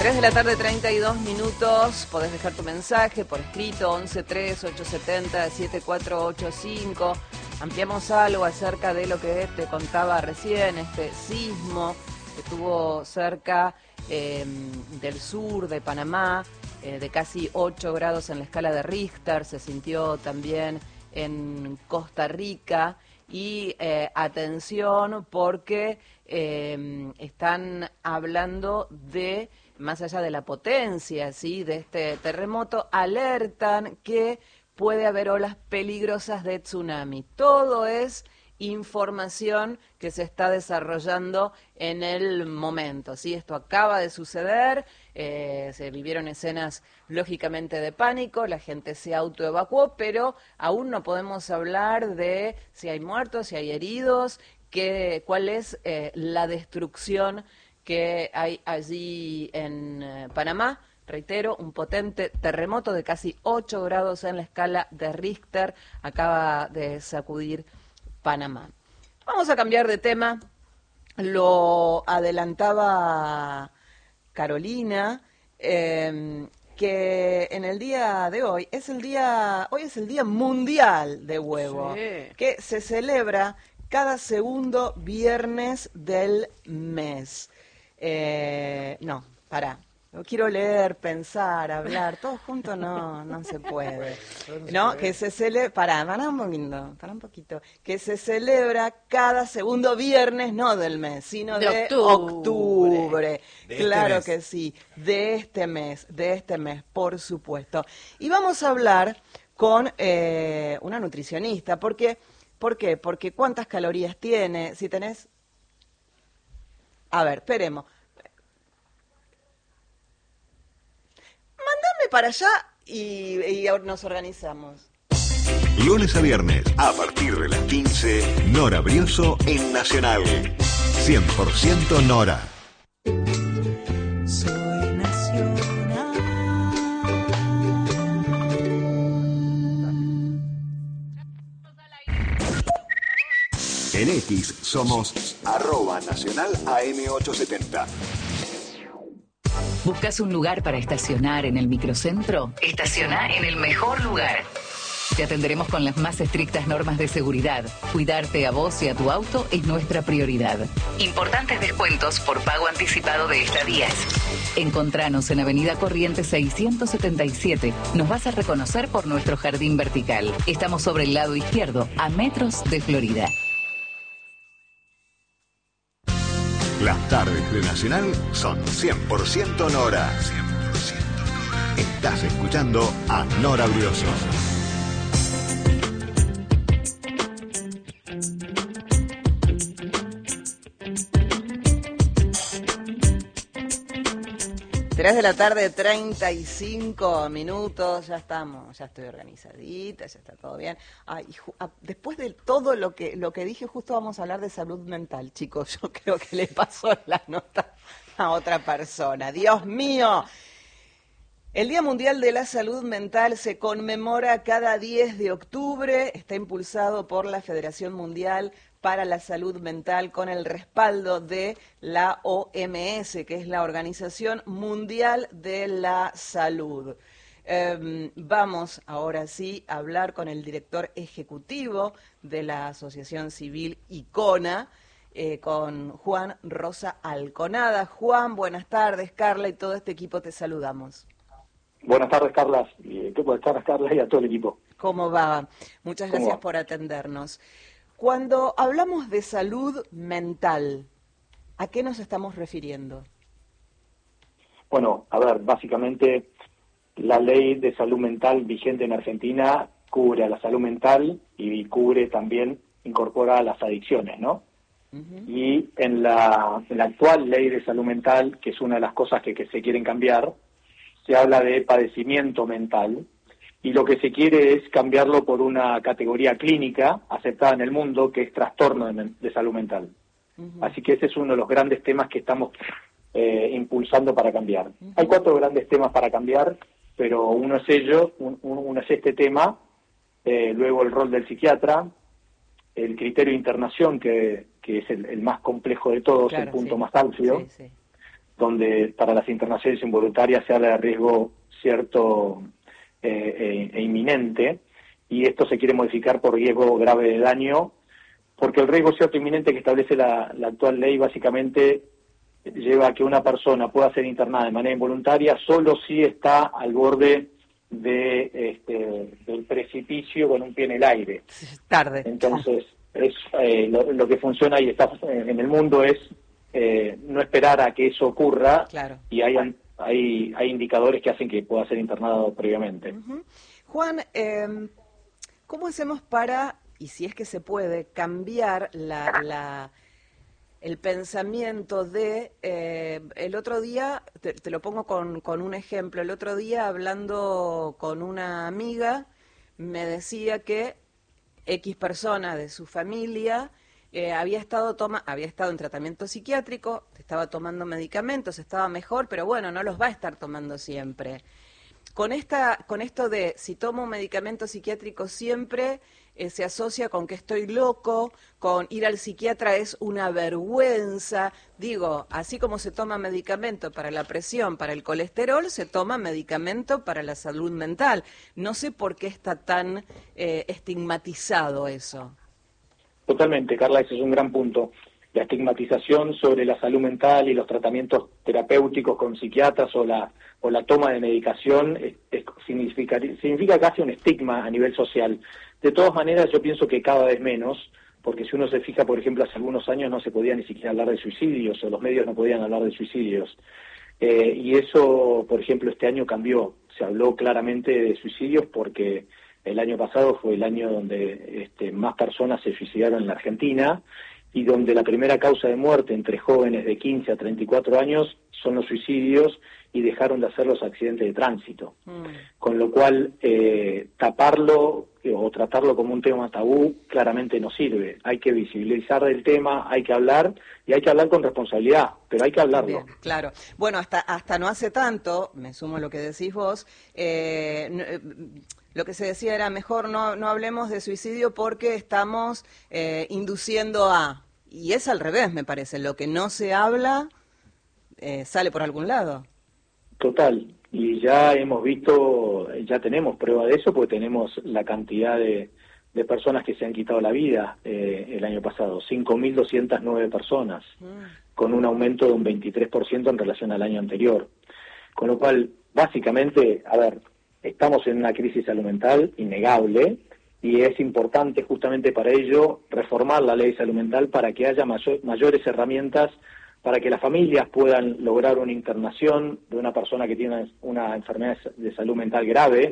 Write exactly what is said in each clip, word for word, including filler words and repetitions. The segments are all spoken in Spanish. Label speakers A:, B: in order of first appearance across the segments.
A: tres de la tarde, treinta y dos minutos. Podés dejar tu mensaje por escrito, once tres ocho siete cero siete cuatro ocho cinco. Ampliamos algo acerca de lo que te contaba recién, este sismo que tuvo cerca eh, del sur de Panamá, eh, de casi ocho grados en la escala de Richter. Se sintió también en Costa Rica. Y eh, atención porque eh, están hablando de, más allá de la potencia, ¿sí?, de este terremoto, alertan que puede haber olas peligrosas de tsunami. Todo es información que se está desarrollando en el momento, ¿sí? Esto acaba de suceder, eh, se vivieron escenas lógicamente de pánico, la gente se autoevacuó, pero aún no podemos hablar de si hay muertos, si hay heridos, que, cuál es eh, la destrucción que hay allí en eh, Panamá. Reitero, un potente terremoto de casi ocho grados en la escala de Richter acaba de sacudir Panamá. Vamos a cambiar de tema. Lo adelantaba Carolina, eh, que en el día de hoy es el día, hoy es el Día Mundial de Huevo, sí, que se celebra cada segundo viernes del mes. Eh, no, pará. Yo quiero leer, pensar, hablar, todo junto no, no se puede. No, que se celebra, pará, pará un poquito, pará un poquito, que se celebra cada segundo viernes, no del mes, sino de, de octubre. octubre. De claro este que sí, de este mes, de este mes, por supuesto. Y vamos a hablar con eh, una nutricionista, porque, ¿por qué? Porque ¿cuántas calorías tiene? Si tenés, a ver, esperemos. Mándame para allá y, y nos organizamos.
B: Lunes a viernes, a partir de las quince, Nora Brioso en Nacional. cien por ciento Nora.
C: Soy Nacional.
B: En X somos arroba nacional A M ochocientos setenta.
D: ¿Buscas un lugar para estacionar en el microcentro? Estaciona en el mejor lugar. Te atenderemos con las más estrictas normas de seguridad. Cuidarte a vos y a tu auto es nuestra prioridad. Importantes descuentos por pago anticipado de estadías. Encontranos en Avenida Corrientes seiscientos setenta y siete. Nos vas a reconocer por nuestro jardín vertical. Estamos sobre el lado izquierdo, a metros de Florida.
B: Las tardes de Nacional son cien por ciento Nora. cien por ciento Nora. Estás escuchando a Nora Brioso.
A: tres de la tarde, treinta y cinco minutos, ya estamos, ya estoy organizadita, ya está todo bien. Ay, después de todo lo que lo que dije, justo vamos a hablar de salud mental, chicos. Yo creo que le pasó la nota a otra persona. Dios mío. El Día Mundial de la Salud Mental se conmemora cada diez de octubre, está impulsado por la Federación Mundial para la Salud Mental con el respaldo de la O M S, que es la Organización Mundial de la Salud. Eh, vamos ahora sí a hablar con el director ejecutivo de la Asociación Civil ICONA, eh, con Juan Rosa Alconada. Juan, buenas tardes, Carla y todo este equipo te saludamos.
E: Buenas tardes, Carla, y buenas tardes, Carla, y a todo el equipo.
A: ¿Cómo va? Muchas gracias
E: va?
A: por atendernos. Cuando hablamos de salud mental, ¿a qué nos estamos refiriendo?
E: Bueno, a ver, básicamente la ley de salud mental vigente en Argentina cubre a la salud mental y cubre también, incorpora a las adicciones, ¿no? Uh-huh. Y en la, en la actual ley de salud mental, que es una de las cosas que, que se quieren cambiar, se habla de padecimiento mental, y lo que se quiere es cambiarlo por una categoría clínica aceptada en el mundo, que es trastorno de, de salud mental. Uh-huh. Así que ese es uno de los grandes temas que estamos eh, impulsando para cambiar. Uh-huh. Hay cuatro grandes temas para cambiar, pero uno es ello, un, uno es este tema, eh, luego el rol del psiquiatra, el criterio de internación, que, que es el, el más complejo de todos, claro, el punto sí. más amplio, sí, sí. donde para las internaciones involuntarias se habla de riesgo cierto eh, e, e inminente, y esto se quiere modificar por riesgo grave de daño, porque el riesgo cierto e inminente que establece la, la actual ley básicamente lleva a que una persona pueda ser internada de manera involuntaria solo si está al borde de este, del precipicio con un pie en el aire.
A: Tarde.
E: Entonces, es eh, lo, lo que funciona y está en el mundo es eh, no esperar a que eso ocurra,
A: claro.
E: y hay, hay hay indicadores que hacen que pueda ser internado previamente.
A: Uh-huh. Juan, eh, ¿cómo hacemos para, y si es que se puede, cambiar la... la el pensamiento de, eh, el otro día, te, te lo pongo con, con un ejemplo, el otro día hablando con una amiga, me decía que X persona de su familia eh, había estado toma, había estado en tratamiento psiquiátrico, estaba tomando medicamentos, estaba mejor, pero bueno, no los va a estar tomando siempre. Con esta, con esto de si tomo un medicamento psiquiátrico siempre, eh, se asocia con que estoy loco, con ir al psiquiatra es una vergüenza. Digo, así como se toma medicamento para la presión, para el colesterol, se toma medicamento para la salud mental. No sé por qué está tan eh, estigmatizado eso.
E: Totalmente, Carla, ese es un gran punto. La estigmatización sobre la salud mental y los tratamientos terapéuticos con psiquiatras o la o la toma de medicación es, es, significa, significa casi un estigma a nivel social. De todas maneras, yo pienso que cada vez menos, porque si uno se fija, por ejemplo, hace algunos años no se podía ni siquiera hablar de suicidios, o los medios no podían hablar de suicidios. Eh, y eso, por ejemplo, este año cambió. Se habló claramente de suicidios porque el año pasado fue el año donde este, más personas se suicidaron en la Argentina, y donde la primera causa de muerte entre jóvenes de quince a treinta y cuatro años son los suicidios, y dejaron de hacer los accidentes de tránsito. Mm. Con lo cual, eh, taparlo eh, o tratarlo como un tema tabú claramente no sirve. Hay que visibilizar el tema, hay que hablar, y hay que hablar con responsabilidad, pero hay que hablarlo.
A: Bien, claro. Bueno, hasta hasta no hace tanto, me sumo a lo que decís vos, eh, eh, lo que se decía era mejor no, no hablemos de suicidio porque estamos eh, induciendo a... Y es al revés, me parece. Lo que no se habla eh, sale por algún lado.
E: Total, y ya hemos visto, ya tenemos prueba de eso, porque tenemos la cantidad de, de personas que se han quitado la vida eh, el año pasado, cinco mil doscientas nueve personas, mm. con un aumento de un veintitrés por ciento en relación al año anterior. Con lo cual, básicamente, a ver, estamos en una crisis salud mental innegable, y es importante justamente para ello reformar la ley de salud mental para que haya mayor, mayores herramientas para que las familias puedan lograr una internación de una persona que tiene una enfermedad de salud mental grave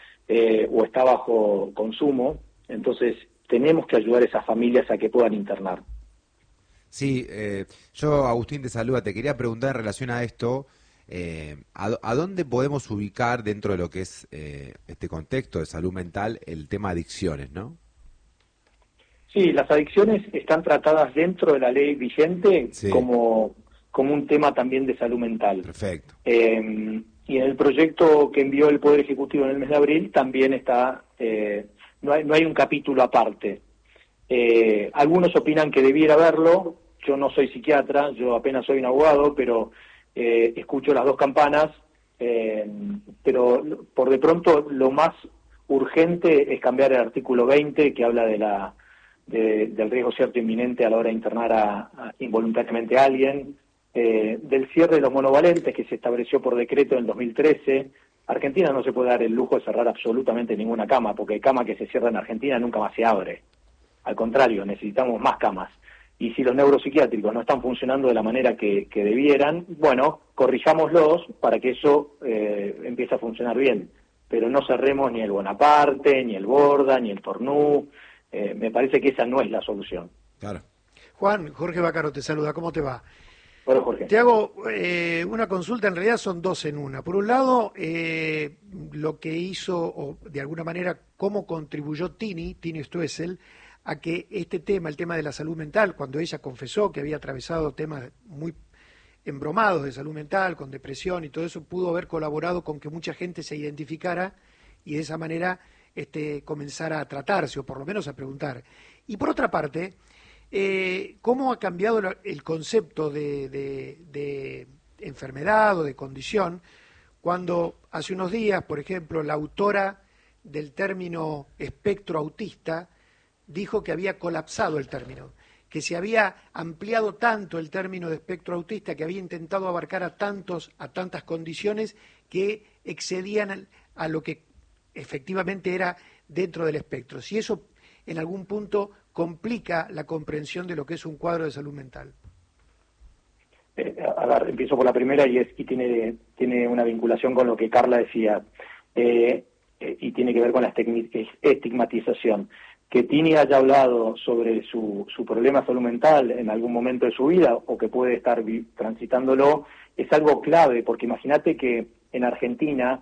E: eh, o está bajo consumo. Entonces, tenemos que ayudar a esas familias a que puedan internar.
F: Sí, eh, yo, Agustín, te saluda. Te quería preguntar en relación a esto, eh, ¿a, ¿a dónde podemos ubicar dentro de lo que es eh, este contexto de salud mental el tema adicciones, ¿no?
E: Sí, las adicciones están tratadas dentro de la ley vigente, sí, como, como un tema también de salud mental.
F: Perfecto.
E: Eh, y en el proyecto que envió el Poder Ejecutivo en el mes de abril también está, eh, no hay, no hay un capítulo aparte. Eh, algunos opinan que debiera haberlo. Yo no soy psiquiatra, yo apenas soy un abogado, pero eh, escucho las dos campanas. Eh, pero por de pronto lo más urgente es cambiar el artículo veinte, que habla de la De, del riesgo cierto inminente a la hora de internar a, a involuntariamente a alguien, eh, del cierre de los monovalentes que se estableció por decreto en dos mil trece. Argentina no se puede dar el lujo de cerrar absolutamente ninguna cama, porque cama que se cierra en Argentina nunca más se abre. Al contrario, necesitamos más camas. Y si los neuropsiquiátricos no están funcionando de la manera que, que debieran, bueno, corrijámoslos para que eso eh, empiece a funcionar bien. Pero no cerremos ni el Bonaparte, ni el Borda, ni el Tornú. Eh, me parece que esa no es la solución.
F: Claro.
G: Juan, Jorge Bacaro te saluda, ¿cómo te va?
E: Bueno, Jorge.
G: Te hago eh, una consulta, en realidad son dos en una. Por un lado, eh, lo que hizo, o de alguna manera, cómo contribuyó Tini, Tini Stoessel, a que este tema, el tema de la salud mental, cuando ella confesó que había atravesado temas muy embromados de salud mental, con depresión y todo eso, pudo haber colaborado con que mucha gente se identificara y de esa manera este, comenzara a tratarse, o por lo menos a preguntar. Y por otra parte, eh, ¿cómo ha cambiado el concepto de, de, de enfermedad o de condición, cuando hace unos días, por ejemplo, la autora del término espectro autista dijo que había colapsado el término, que se había ampliado tanto el término de espectro autista, que había intentado abarcar a tantos, a tantas condiciones que excedían a lo que efectivamente era dentro del espectro. Si eso en algún punto complica la comprensión de lo que es un cuadro de salud mental.
E: Eh, a ver, empiezo por la primera y es y tiene tiene una vinculación con lo que Carla decía eh, eh, y tiene que ver con la estigmatización. Que Tini haya hablado sobre su, su problema de salud mental en algún momento de su vida o que puede estar transitándolo es algo clave, porque imagínate que en Argentina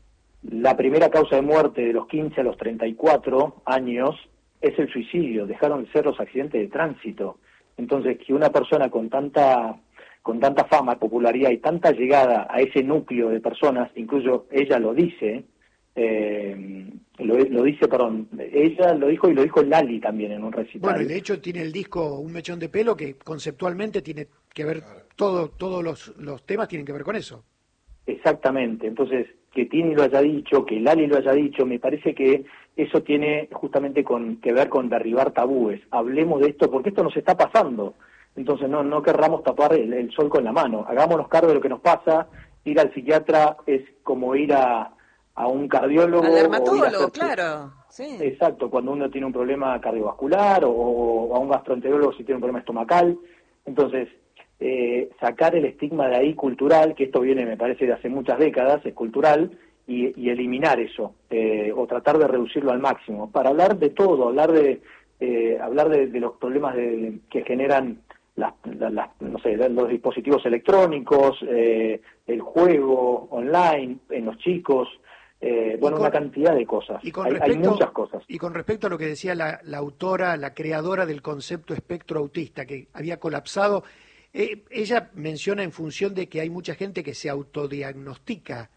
E: la primera causa de muerte de los quince a los treinta y cuatro años es el suicidio, dejaron de ser los accidentes de tránsito. Entonces, que una persona con tanta con tanta fama, popularidad y tanta llegada a ese núcleo de personas, incluso ella lo dice, eh, lo, lo dice, perdón, ella lo dijo y lo dijo Lali también en un recital.
G: Bueno, y de hecho tiene el disco Un Mechón de Pelo que conceptualmente tiene que ver, todo, todos los, los temas tienen que ver con eso.
E: Exactamente, entonces que Tini lo haya dicho, que Lali lo haya dicho, me parece que eso tiene justamente con, que ver con derribar tabúes. Hablemos de esto porque esto nos está pasando. Entonces no no querramos tapar el, el sol con la mano, hagámonos cargo de lo que nos pasa. Ir al psiquiatra es como ir a, a un cardiólogo.
A: Al dermatólogo,
E: o ir a hacer...
A: claro. Sí.
E: Exacto, cuando uno tiene un problema cardiovascular o, o a un gastroenterólogo si tiene un problema estomacal. Entonces, eh, sacar el estigma de ahí cultural, que esto viene me parece de hace muchas décadas, es cultural, y, y eliminar eso, eh, o tratar de reducirlo al máximo, para hablar de todo, hablar de eh, hablar de, de los problemas de, que generan Las, las, no sé, los dispositivos electrónicos, eh, el juego online en los chicos, eh, bueno, con, una cantidad de cosas.
G: Y con
E: hay,
G: respecto,
E: hay muchas cosas.
G: Y con respecto a lo que decía la, la autora, la creadora del concepto espectro autista, que había colapsado, eh, ella menciona en función de que hay mucha gente que se autodiagnostica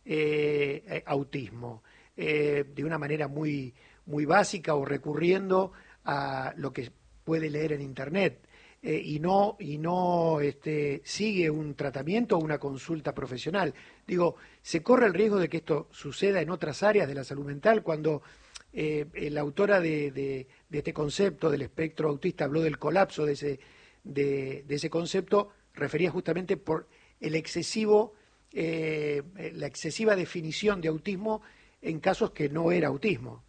G: eh, autismo eh, de una manera muy, muy básica o recurriendo a lo que puede leer en Internet. Eh, y no y no este, sigue un tratamiento o una consulta profesional. Digo, se corre el riesgo de que esto suceda en otras áreas de la salud mental. Cuando eh, la autora de, de, de este concepto del espectro autista habló del colapso de ese, de, de ese concepto, refería justamente por el excesivo, eh, la excesiva definición de autismo en casos que no era autismo.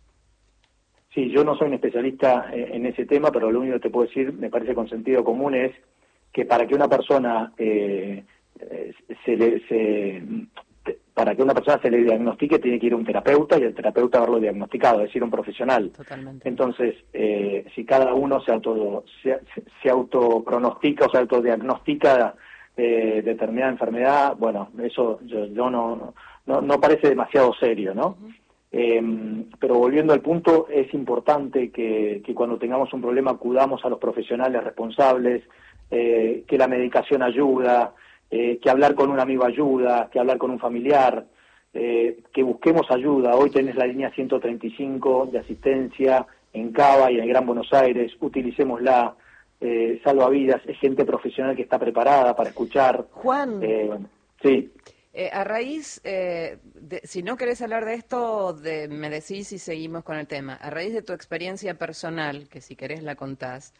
E: Sí, yo no soy un especialista en ese tema, pero lo único que te puedo decir, me parece con sentido común, es que para que una persona eh, se le, se, para que una persona se le diagnostique tiene que ir a un terapeuta y el terapeuta haberlo diagnosticado, es decir, un profesional.
A: Totalmente.
E: Entonces, eh, si cada uno se auto se, se autopronostica o se autodiagnostica eh, determinada enfermedad, bueno, eso yo, yo no, no no parece demasiado serio, ¿no? Uh-huh. Eh, pero volviendo al punto, es importante que, que cuando tengamos un problema acudamos a los profesionales responsables, eh, que la medicación ayuda, eh, que hablar con un amigo ayuda, que hablar con un familiar, eh, que busquemos ayuda. Hoy tenés la línea ciento treinta y cinco de asistencia en Cava y en el Gran Buenos Aires, utilicémosla, eh, salva vidas, es gente profesional que está preparada para escuchar.
A: Juan.
E: Eh, sí.
A: Eh, a raíz, eh, de, si no querés hablar de esto, de, me decís y seguimos con el tema. A raíz de tu experiencia personal, que si querés la contás,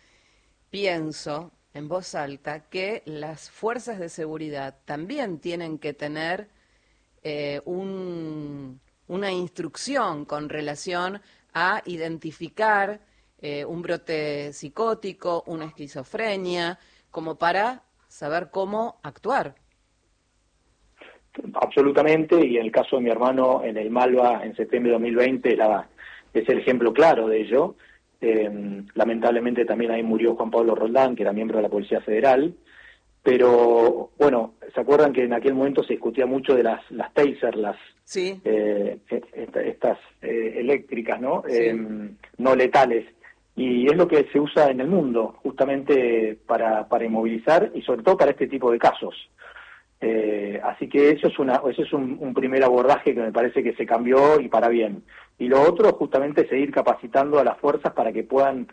A: pienso en voz alta que las fuerzas de seguridad también tienen que tener eh, un, una instrucción con relación a identificar eh, un brote psicótico, una esquizofrenia, como para saber cómo actuar.
E: Absolutamente, y en el caso de mi hermano en el Malva en septiembre de dos mil veinte la, es el ejemplo claro de ello. Eh, lamentablemente también ahí murió Juan Pablo Roldán, que era miembro de la Policía Federal, pero bueno, ¿se acuerdan que en aquel momento se discutía mucho de las, las taser, las
A: sí.
E: eh, estas eh, eléctricas, ¿no?
A: Sí.
E: Eh, no letales? Y es lo que se usa en el mundo, justamente para, para inmovilizar y sobre todo para este tipo de casos. Eh, así que eso es una eso es un, un primer abordaje que me parece que se cambió y para bien. Y lo otro, justamente, seguir capacitando a las fuerzas para que puedan,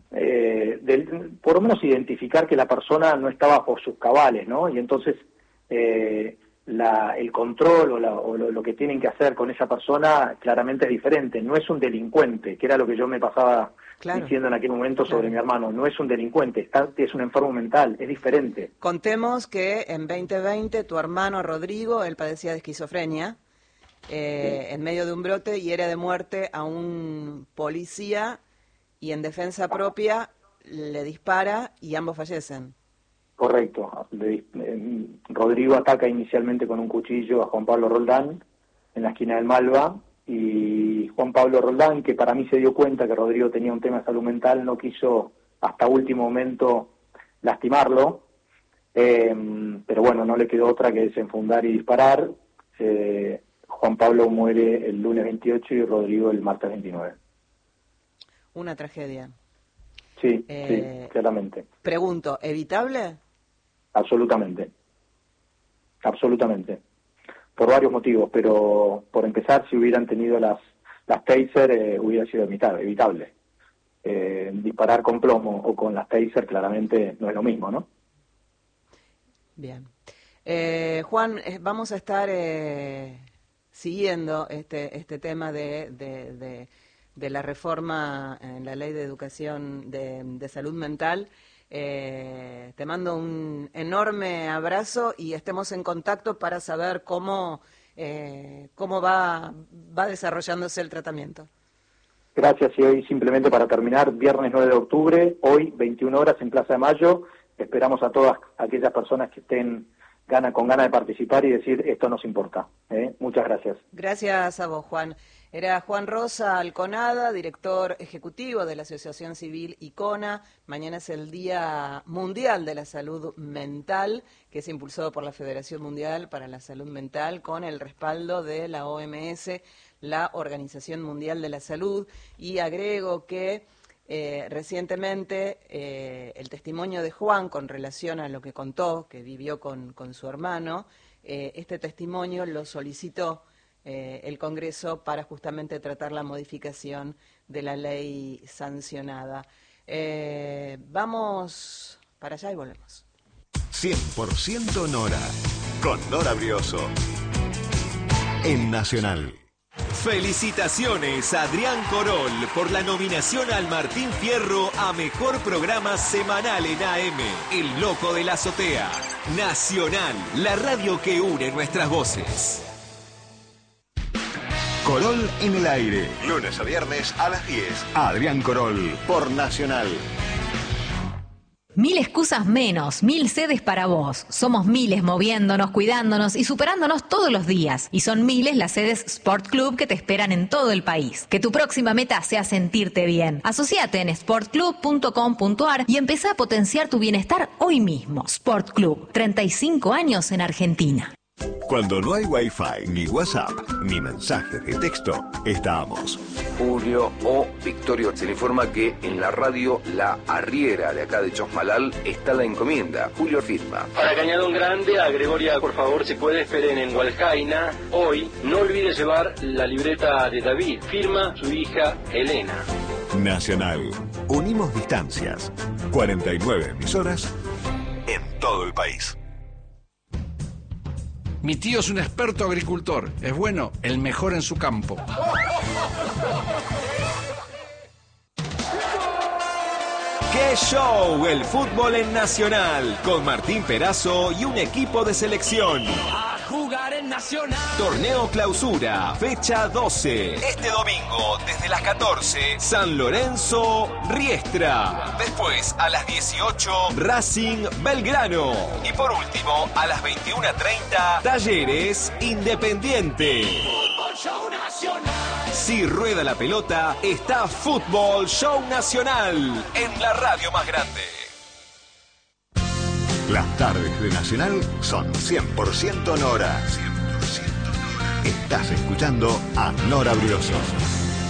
E: eh, del, por lo menos, identificar que la persona no está bajo sus cabales, ¿no? Y entonces eh, la, el control o, la, o lo, lo que tienen que hacer con esa persona claramente es diferente. No es un delincuente, que era lo que yo me pasaba claro. diciendo en aquel momento sobre claro. mi hermano. No es un delincuente, está, es un enfermo mental, es diferente.
A: Contemos que en veinte veinte tu hermano Rodrigo, él padecía de esquizofrenia, eh, sí. en medio de un brote hiere de muerte a un policía y en defensa propia le dispara y ambos fallecen.
E: Correcto. Le, eh, Rodrigo ataca inicialmente con un cuchillo a Juan Pablo Roldán en la esquina del Malva, y Juan Pablo Roldán, que para mí se dio cuenta que Rodrigo tenía un tema de salud mental, no quiso hasta último momento lastimarlo, eh, pero bueno, no le quedó otra que desenfundar y disparar. Eh, Juan Pablo muere el lunes veintiocho y Rodrigo el martes veintinueve.
A: Una tragedia.
E: Sí,
A: eh,
E: sí, claramente.
A: Pregunto, ¿evitable?
E: Absolutamente. Absolutamente. Por varios motivos, pero por empezar, si hubieran tenido las, las taser, eh, hubiera sido evitable. evitable. Eh, disparar con plomo o con las taser claramente no es lo mismo, ¿no?
A: Bien. Eh, Juan, eh, vamos a estar eh, siguiendo este, este tema de... de, de de la reforma en la Ley de Educación de, de Salud Mental. Eh, te mando un enorme abrazo y estemos en contacto para saber cómo, eh, cómo va, va desarrollándose el tratamiento.
E: Gracias, y hoy simplemente para terminar, viernes nueve de octubre, hoy veintiuna horas en Plaza de Mayo, esperamos a todas aquellas personas que estén gana, con ganas de participar y decir esto nos importa. ¿eh? Muchas gracias.
A: Gracias a vos, Juan. Era Juan Rosa Alconada, director ejecutivo de la Asociación Civil ICONA. Mañana es el Día Mundial de la Salud Mental, que es impulsado por la Federación Mundial para la Salud Mental, con el respaldo de la O M S, la Organización Mundial de la Salud. Y agrego que eh, recientemente eh, el testimonio de Juan con relación a lo que contó, que vivió con, con su hermano, eh, este testimonio lo solicitó Eh, el Congreso para justamente tratar la modificación de la ley sancionada. Eh, vamos para allá y volvemos.
B: cien por ciento Nora, con Nora Brioso, en Nacional.
H: Felicitaciones a Adrián Corol por la nominación al Martín Fierro a Mejor Programa Semanal en A M, El Loco de la Azotea. Nacional, la radio que une nuestras voces.
B: Corol en el aire. Lunes a viernes a las diez. Adrián Corol por Nacional.
I: Mil excusas menos, mil sedes para vos. Somos miles moviéndonos, cuidándonos y superándonos todos los días. Y son miles las sedes Sport Club que te esperan en todo el país. Que tu próxima meta sea sentirte bien. Asociate en sport club punto com punto a r y empezá a potenciar tu bienestar hoy mismo. Sport Club, treinta y cinco años en Argentina.
B: Cuando no hay Wi-Fi, ni WhatsApp, ni mensajes de texto, estamos.
J: Julio o Victorio, se le informa que en la radio La Arriera de acá de Chosmalal está la encomienda. Julio firma.
K: Para Cañadón Grande, a Gregoria, por favor, si puede, esperen en Hualcaina. Hoy, no olvide llevar la libreta de David. Firma su hija Elena.
B: Nacional. Unimos distancias. cuarenta y nueve emisoras en todo el país.
L: Mi tío es un experto agricultor. Es bueno, el mejor en su campo.
H: ¡Qué show! El fútbol en Nacional, con Martín Perazo y un equipo de selección.
M: A jugar en Nacional.
H: Torneo Clausura, fecha doce. Este domingo, desde las catorce, San Lorenzo, Riestra. Después, a las dieciocho, Racing Belgrano. Y por último, a las veintiuna treinta, Talleres Independiente.
M: Fútbol Show Nacional.
H: Si rueda la pelota, está Fútbol Show Nacional en la radio más grande.
B: Las tardes de Nacional son cien por ciento Nora. cien por ciento Nora. Estás escuchando a Nora Brioso.